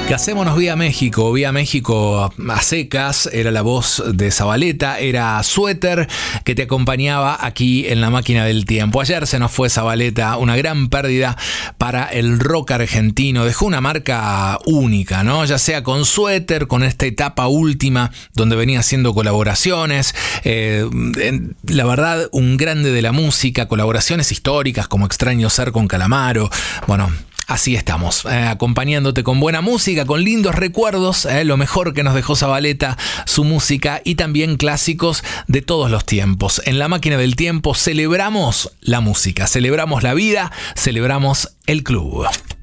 Casémonos vía México a secas, era la voz de Zabaleta, era Suéter que te acompañaba aquí en La Máquina del Tiempo. Ayer se nos fue Zabaleta, una gran pérdida para el rock argentino, dejó una marca única, ¿no? Ya sea con Suéter, con esta etapa última donde venía haciendo colaboraciones, la verdad un grande de la música, colaboraciones históricas como Extraño Ser con Calamaro, bueno. Así estamos, acompañándote con buena música, con lindos recuerdos, lo mejor que nos dejó Zabaleta, su música y también clásicos de todos los tiempos. En La Máquina del Tiempo celebramos la música, celebramos la vida, celebramos el club.